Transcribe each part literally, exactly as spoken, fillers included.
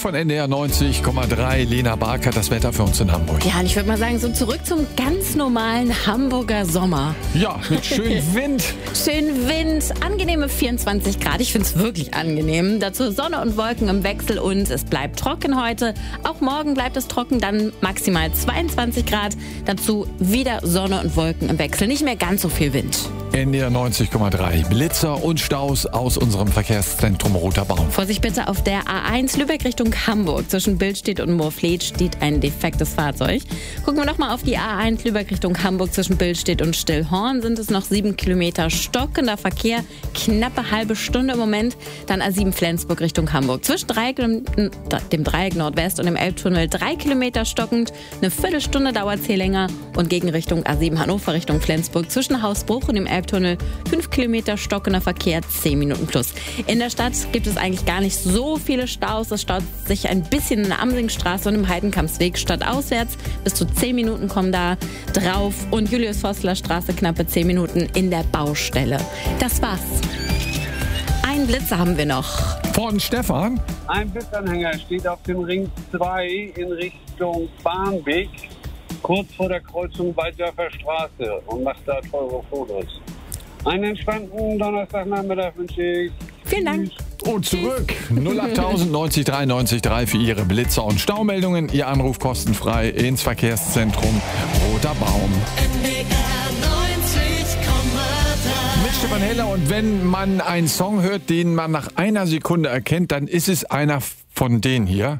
von N D R neunzig Komma drei. Lena Bark hat das Wetter für uns in Hamburg. Ja, und ich würde mal sagen, so zurück zum ganz normalen Hamburger Sommer. Ja, mit schönem Wind. Schön Wind, angenehme vierundzwanzig Grad. Ich finde es wirklich angenehm. Dazu Sonne und Wolken im Wechsel und es bleibt trocken heute. Auch morgen bleibt es trocken, dann maximal zweiundzwanzig Grad. Dazu wieder Sonne und Wolken im Wechsel. Nicht mehr ganz so viel Wind. N D R neunzig Komma drei. Blitzer und Staus aus unserem Verkehrszentrum Roter Baum. Vorsicht bitte auf der A eins Lübeck Richtung Hamburg. Zwischen Billstedt und Moorfleet steht ein defektes Fahrzeug. Gucken wir nochmal auf die A eins Lübeck Richtung Hamburg. Zwischen Billstedt und Stillhorn sind es noch sieben Kilometer stockender Verkehr. Knappe halbe Stunde im Moment. Dann A sieben Flensburg Richtung Hamburg. Zwischen Dreieck, dem Dreieck Nordwest und dem Elbtunnel drei Kilometer stockend. Eine Viertelstunde dauert es hier länger. Und gegen Richtung A sieben Hannover Richtung Flensburg. Zwischen Hausbruch und dem Elbtunnel fünf Kilometer stockender Verkehr, zehn Minuten plus. In der Stadt gibt es eigentlich gar nicht so viele Staus. Es staut sich ein bisschen in der Amsingstraße und im Heidenkampsweg stadtauswärts. Bis zu zehn Minuten kommen da drauf. Und Julius-Vossler-Straße knappe zehn Minuten in der Baustelle. Das war's. Ein Blitzer haben wir noch. Von Stefan. Ein Blitzanhänger steht auf dem Ring zwei in Richtung Barnweg, kurz vor der Kreuzung Walddörfer Straße und macht da teure Fotos. Einen entspannten Donnerstagnachmittag wünsche ich. Vielen Dank. Und zurück. null acht tausend neunzig drei neunzig drei für Ihre Blitzer und Staumeldungen. Ihr Anruf kostenfrei ins Verkehrszentrum Roter Baum. N D R neunzig Komma drei. Mit Stefan Heller. Und wenn man einen Song hört, den man nach einer Sekunde erkennt, dann ist es einer von denen hier.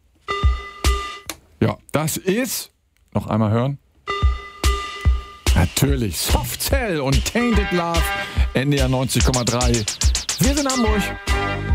Ja, das ist... Noch einmal hören. Natürlich Soft Cell und Tainted Love. N D R neunzig Komma drei. Wir sind Hamburg.